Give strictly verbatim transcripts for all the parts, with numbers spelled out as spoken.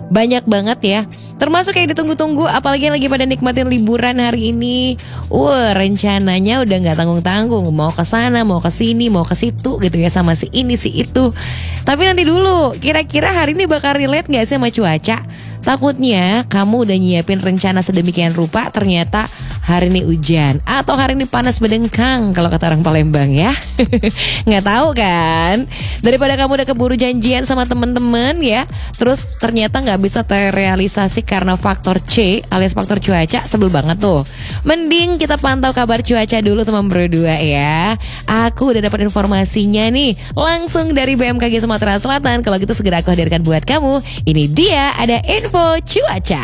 banyak banget ya. Termasuk yang ditunggu-tunggu, apalagi yang lagi pada nikmatin liburan hari ini. Wah, rencananya udah gak tanggung-tanggung, mau ke sana, mau ke sini, mau ke situ gitu ya, sama si ini si itu. Tapi nanti dulu, kira-kira hari ini bakal relate gak sih sama cuaca? Takutnya kamu udah nyiapin rencana sedemikian rupa, ternyata hari ini hujan atau hari ini panas bedengkang kalau kata orang Palembang ya. Nggak tahu kan? Daripada kamu udah keburu janjian sama temen-temen ya, terus ternyata nggak bisa terrealisasi karena faktor C alias faktor cuaca, sebel banget tuh. Mending kita pantau kabar cuaca dulu teman berdua ya. Aku udah dapat informasinya nih langsung dari B M K G Sumatera Selatan. Kalau gitu segera aku hadirkan buat kamu. Ini dia ada info cuaca.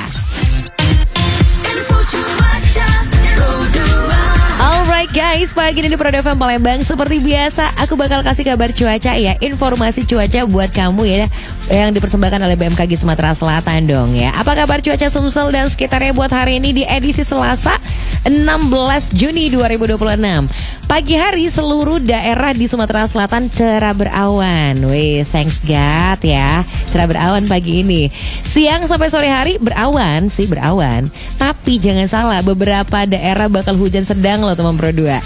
Info cuaca Pro dua. Alright guys, pagi ini di Pro F M Palembang seperti biasa aku bakal kasih kabar cuaca ya, informasi cuaca buat kamu ya, yang dipersembahkan oleh B M K G Sumatera Selatan dong ya. Apa kabar cuaca Sumsel dan sekitarnya buat hari ini di edisi Selasa enam belas Juni dua ribu dua puluh enam. Pagi hari seluruh daerah di Sumatera Selatan cerah berawan. Wih, thanks God ya, cerah berawan pagi ini. Siang sampai sore hari berawan sih, berawan. Tapi jangan salah, beberapa daerah bakal hujan sedang loh teman Pro dua.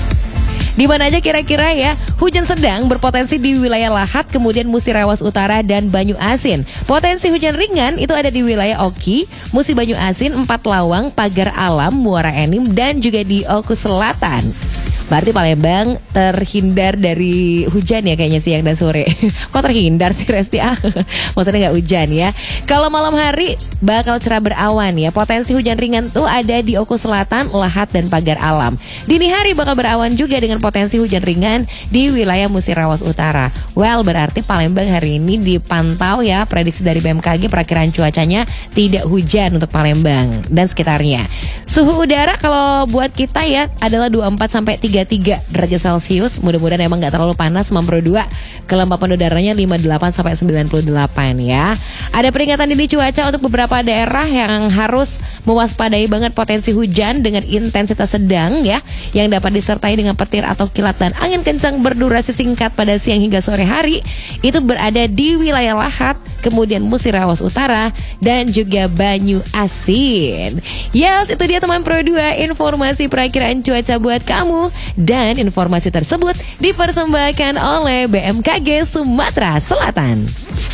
Di mana aja kira-kira ya? Hujan sedang berpotensi di wilayah Lahat, kemudian Musirawas Utara dan Banyu Asin. Potensi hujan ringan itu ada di wilayah Oki, Musi Banyu Asin, Empat Lawang, Pagar Alam, Muara Enim, dan juga di Oku Selatan. Berarti Palembang terhindar dari hujan ya kayaknya siang dan sore. Kok terhindar sih Resti? Ah, maksudnya gak hujan ya. Kalau malam hari bakal cerah berawan ya. Potensi hujan ringan tuh ada di Oku Selatan, Lahat, dan Pagar Alam. Dini hari bakal berawan juga dengan potensi hujan ringan di wilayah Musirawas Utara. Well, berarti Palembang hari ini dipantau ya, prediksi dari B M K G perakiraan cuacanya tidak hujan untuk Palembang dan sekitarnya. Suhu udara kalau buat kita ya adalah dua puluh empat sampai tiga puluh tiga derajat Celcius. Mudah-mudahan emang gak terlalu panas Pro dua. Kelembapan udaranya lima puluh delapan sampai sembilan puluh delapan ya. Ada peringatan dini cuaca untuk beberapa daerah yang harus mewaspadai banget potensi hujan dengan intensitas sedang ya, yang dapat disertai dengan petir atau kilat dan angin kencang berdurasi singkat pada siang hingga sore hari. Itu berada di wilayah Lahat, kemudian Musirawas Utara, dan juga Banyu Asin. Yes, itu dia teman Pro dua, informasi perakiraan cuaca buat kamu. Dan informasi tersebut dipersembahkan oleh B M K G Sumatera Selatan.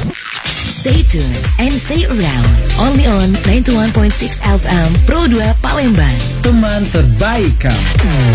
Stay tuned and stay around. Only on ninety-one point six F M Pro dua Palembang. Teman terbaik kamu.